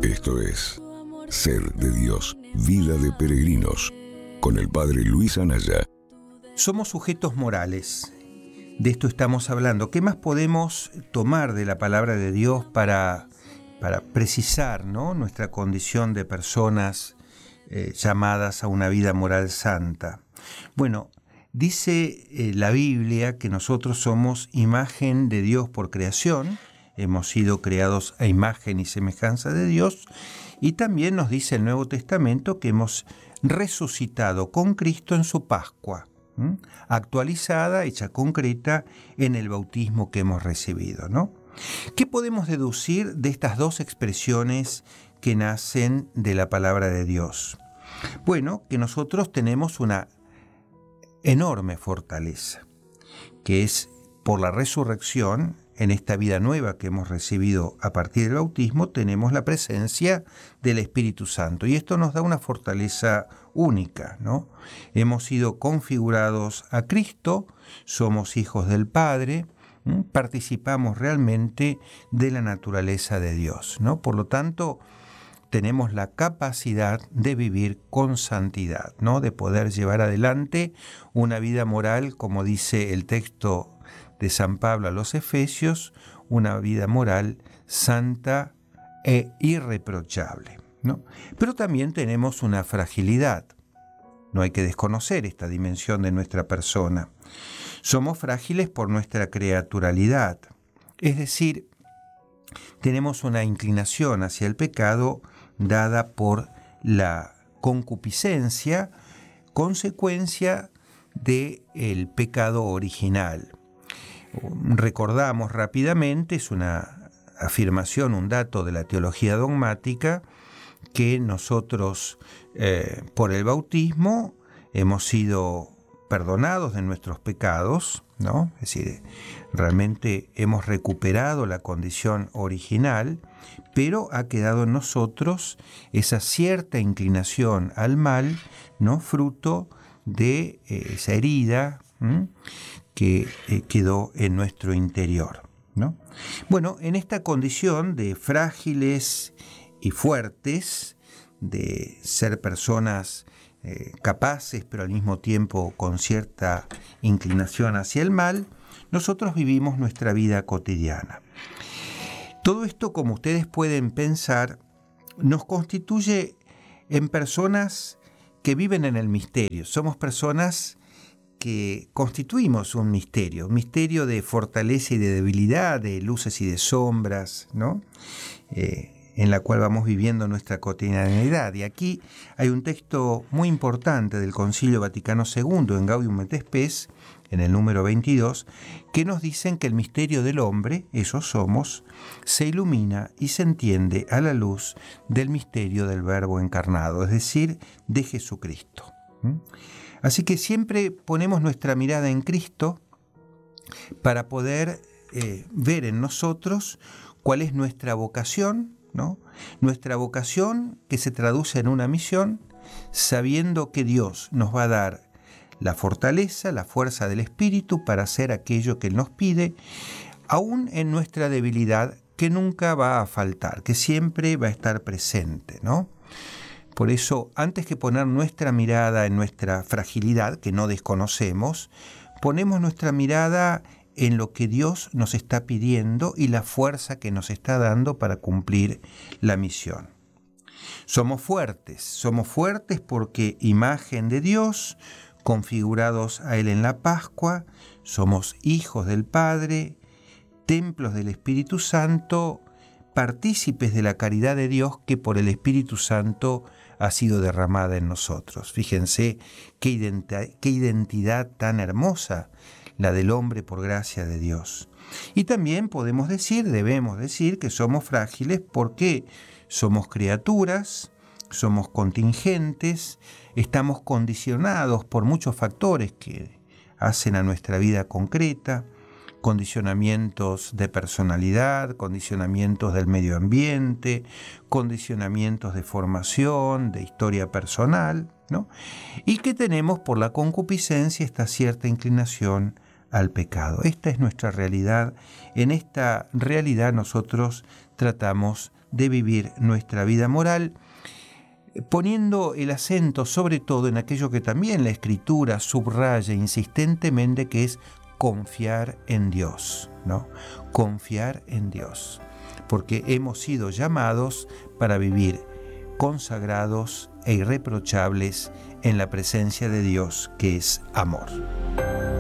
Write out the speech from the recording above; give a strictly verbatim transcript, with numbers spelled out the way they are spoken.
Esto es Ser de Dios, Vida de Peregrinos, con el Padre Luis Anaya. Somos sujetos morales. De esto estamos hablando. ¿Qué más podemos tomar de la palabra de Dios para, para precisar, ¿no?, nuestra condición de personas eh, llamadas a una vida moral santa? Bueno, dice eh, la Biblia que nosotros somos imagen de Dios por creación. Hemos sido creados a imagen y semejanza de Dios, y también nos dice el Nuevo Testamento que hemos resucitado con Cristo en su Pascua, ¿m? actualizada, hecha concreta en el bautismo que hemos recibido, ¿no? ¿Qué podemos deducir de estas dos expresiones que nacen de la palabra de Dios? Bueno, que nosotros tenemos una enorme fortaleza, que es por la resurrección. En esta vida nueva que hemos recibido a partir del bautismo, tenemos la presencia del Espíritu Santo. Y esto nos da una fortaleza única, ¿no? Hemos sido configurados a Cristo, somos hijos del Padre, ¿m? participamos realmente de la naturaleza de Dios, ¿no? Por lo tanto, tenemos la capacidad de vivir con santidad, ¿no? De poder llevar adelante una vida moral, como dice el texto de San Pablo a los Efesios, una vida moral santa e irreprochable, ¿no? Pero también tenemos una fragilidad. No hay que desconocer esta dimensión de nuestra persona. Somos frágiles por nuestra creaturalidad, es decir, tenemos una inclinación hacia el pecado dada por la concupiscencia, consecuencia del pecado original. Recordamos rápidamente, es una afirmación, un dato de la teología dogmática, que nosotros eh, por el bautismo hemos sido perdonados de nuestros pecados, ¿no? Es decir, realmente hemos recuperado la condición original, pero ha quedado en nosotros esa cierta inclinación al mal, ¿no?, fruto de eh, esa herida ¿m? que eh, quedó en nuestro interior, ¿no? Bueno, en esta condición de frágiles y fuertes, de ser personas eh, capaces, pero al mismo tiempo con cierta inclinación hacia el mal, nosotros vivimos nuestra vida cotidiana. Todo esto, como ustedes pueden pensar, nos constituye en personas que viven en el misterio. Somos personas que constituimos un misterio, un misterio de fortaleza y de debilidad, de luces y de sombras, ¿no? Eh, en la cual vamos viviendo nuestra cotidianidad. Y aquí hay un texto muy importante del Concilio Vaticano segundo, en Gaudium et Spes, en el número veintidós, que nos dicen que el misterio del hombre, eso somos, se ilumina y se entiende a la luz del misterio del Verbo encarnado, es decir, de Jesucristo. ¿Mm? Así que siempre ponemos nuestra mirada en Cristo para poder eh, ver en nosotros cuál es nuestra vocación, ¿no? Nuestra vocación que se traduce en una misión, sabiendo que Dios nos va a dar la fortaleza, la fuerza del Espíritu para hacer aquello que Él nos pide, aún en nuestra debilidad, que nunca va a faltar, que siempre va a estar presente, ¿no? Por eso, antes que poner nuestra mirada en nuestra fragilidad, que no desconocemos, ponemos nuestra mirada en lo que Dios nos está pidiendo y la fuerza que nos está dando para cumplir la misión. Somos fuertes, somos fuertes porque imagen de Dios, configurados a Él en la Pascua, somos hijos del Padre, templos del Espíritu Santo, partícipes de la caridad de Dios que por el Espíritu Santo ha sido derramada en nosotros. Fíjense qué identidad, qué identidad tan hermosa la del hombre por gracia de Dios. Y también podemos decir, debemos decir, que somos frágiles porque somos criaturas, somos contingentes, estamos condicionados por muchos factores que hacen a nuestra vida concreta, condicionamientos de personalidad, condicionamientos del medio ambiente, condicionamientos de formación, de historia personal, ¿no? Y que tenemos por la concupiscencia esta cierta inclinación al pecado. Esta es nuestra realidad. En esta realidad nosotros tratamos de vivir nuestra vida moral, poniendo el acento sobre todo en aquello que también la Escritura subraya insistentemente, que es confiar en Dios, ¿no? Confiar en Dios, porque hemos sido llamados para vivir consagrados e irreprochables en la presencia de Dios, que es amor.